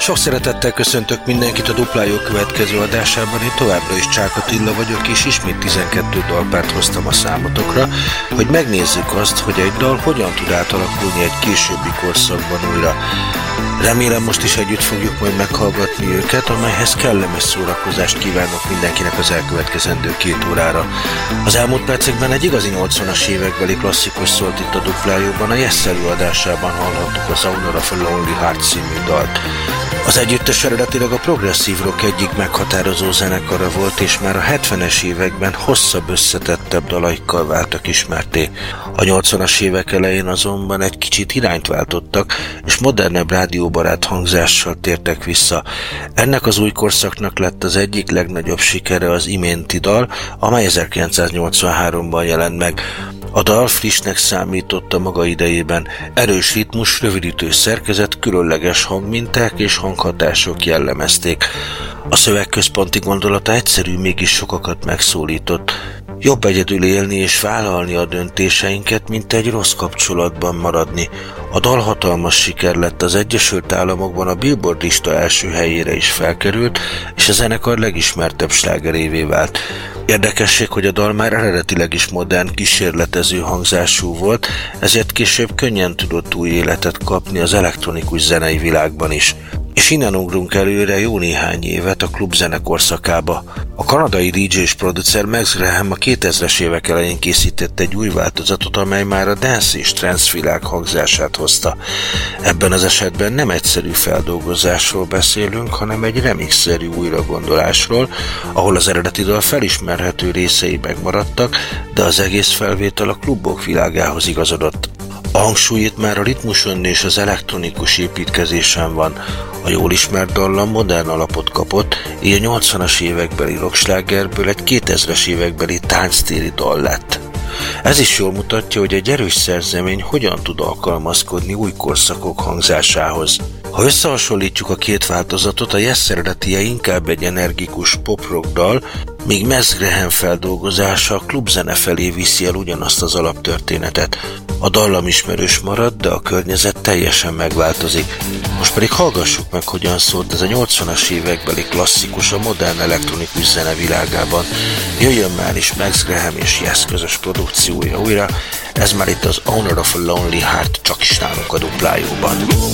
Sok szeretettel köszöntök mindenkit a Dupla Jó következő adásában. Én továbbra is Csák Attila vagyok, és ismét 12 dalpárt hoztam a számotokra, hogy megnézzük azt, hogy egy dal hogyan tud átalakulni egy későbbi korszakban újra. Remélem most is együtt fogjuk majd meghallgatni őket, amelyhez kellemes szórakozást kívánok mindenkinek az elkövetkezendő 2 órára. Az elmúlt percekben egy igazi 80-as évekbeli klasszikus szólt itt a Dupla Jóban, a Yes előadásában hallhattuk az Owner of a Lonely Heart című dalt. Az együttes eredetileg a progresszív rock egyik meghatározó zenekara volt, és már a 70-es években hosszabb, összetettebb dalaikkal váltak ismertté. A 80-as évek elején azonban egy kicsit irányt váltottak, és modernebb rádióbarát hangzással tértek vissza. Ennek az új korszaknak lett az egyik legnagyobb sikere az iménti dal, amely 1983-ban jelent meg. A dal frissnek számította maga idejében, erős ritmus, rövidítő szerkezet, különleges hangminták és hanghatások jellemezték. A szöveg központi gondolata egyszerű, mégis sokakat megszólított. Jobb egyedül élni és vállalni a döntéseinket, mint egy rossz kapcsolatban maradni. A dal hatalmas siker lett, az Egyesült Államokban a Billboard lista első helyére is felkerült, és a zenekar legismertebb slágerévé vált. Érdekesség, hogy a dal már eredetileg is modern, kísérletező hangzású volt, ezért később könnyen tudott új életet kapni az elektronikus zenei világban is. És innen ugrunk előre jó néhány évet a klubzene korszakába. A kanadai DJ és producer Max Graham a 2000-es évek elején készített egy új változatot, amely már a dance és trance világ hangzását hozta. Ebben az esetben nem egyszerű feldolgozásról beszélünk, hanem egy remixszerű újragondolásról, ahol az eredeti dal felismerhető részei megmaradtak, de az egész felvétel a klubok világához igazodott. A hangsúly itt már a ritmuson és az elektronikus építkezésen van. A jól ismert dallam modern alapot kapott, így a 80-as évekbeli rockslágerből egy 2000-es évekbeli tánctéri dal lett. Ez is jól mutatja, hogy egy erős szerzemény hogyan tud alkalmazkodni új korszakok hangzásához. Ha összehasonlítjuk a két változatot, a Yes eredetie inkább egy energikus pop-rock dal, míg Max Graham feldolgozása a klubzene felé viszi el ugyanazt az alaptörténetet. A dallam ismerős marad, de a környezet teljesen megváltozik. Most pedig hallgassuk meg, hogyan szólt ez a 80-as évekbeli klasszikus a modern elektronikus zene világában. Jöjjön már is Max Graham és Yes közös produkciója újra, ez már itt az Owner of a Lonely Heart, csak is nálunk a Dupla Jóban.